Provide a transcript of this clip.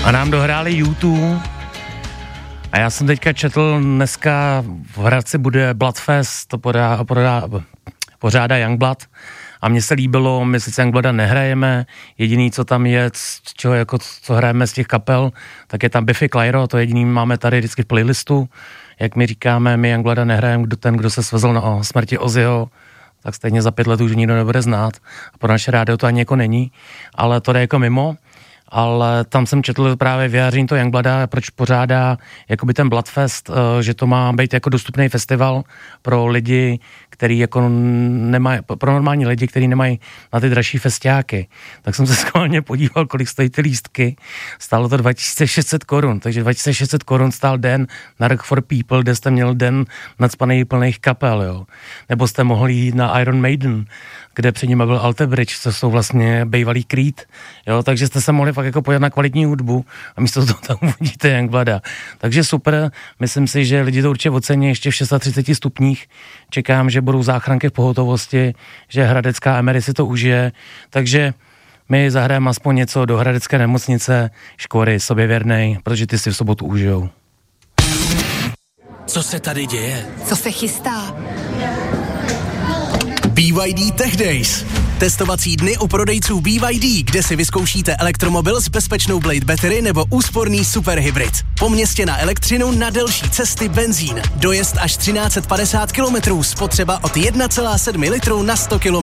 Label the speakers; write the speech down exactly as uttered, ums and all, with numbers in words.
Speaker 1: A nám dohráli U dva. A já jsem teďka četl, dneska v Hradci bude Bloodfest, to podá, podá, pořádá Youngblood. A mně se líbilo, my sice Youngblooda nehrajeme, jediný, co tam je, z čeho jako, co hrajeme z těch kapel, tak je tam Biffy Clyro, to jediný máme tady vždycky v playlistu. Jak my říkáme, my Youngblooda nehrajeme, kdo ten, kdo se svezl na smrti Ozzyho, tak stejně za pět let už nikdo nebude znát. A pro naše rádio to ani jako není, ale to jde jako mimo. Ale tam jsem četl právě vyjádření to Youngblood, proč pořádá jakoby ten Bloodfest, že to má být jako dostupný festival pro lidi, který jako nemají, pro normální lidi, kteří nemají na ty dražší festiáky. Tak jsem se schválně podíval, kolik stojí ty lístky. Stálo to dva tisíce šest set korun, takže dva tisíce šest set korun stál den na Rock for People, kde jste měl den nacpanej plných kapel, jo. Nebo jste mohli jít na Iron Maiden, kde před nimi byl Alter Bridge, co jsou vlastně bývalý Creed, jo, takže jste se mohli fakt jako podívat na kvalitní hudbu a místo toho tam uvidíte Youngblood. Takže super, myslím si, že lidi to určitě ocení ještě v třiceti šesti stupních, čekám, že budou záchranky v pohotovosti, že Hradecká Emery si to užije, takže my zahrajeme aspoň něco do Hradecké nemocnice, Škvory, sobě věrnej, protože ty si v sobotu užijou.
Speaker 2: Co se tady děje?
Speaker 3: Co se chystá?
Speaker 2: B Y D Tech Days. Testovací dny u prodejců B Y D, kde si vyzkoušíte elektromobil s bezpečnou Blade Battery nebo úsporný superhybrid. Po městě na elektřinu, na delší cesty benzín. Dojezd až třináct set padesát kilometrů, spotřeba od jedna celá sedm litru na sto kilometrů.